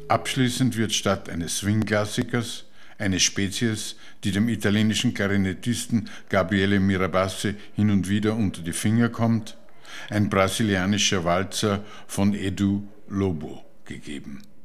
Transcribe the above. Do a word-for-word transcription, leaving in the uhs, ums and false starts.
Abschließend wird statt eines Swing-Klassikers eine Spezies, die dem italienischen Klarinettisten Gabriele Mirabasse hin und wieder unter die Finger kommt, ein brasilianischer Walzer von Edu Lobo gegeben.